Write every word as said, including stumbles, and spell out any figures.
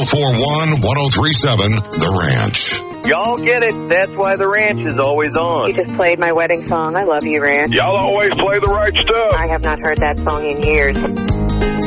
oh four one, one oh three seven, The Ranch. Y'all get it. That's why The Ranch is always on. You just played my wedding song. I love you, Ranch. Y'all always play the right stuff. I have not heard that song in years.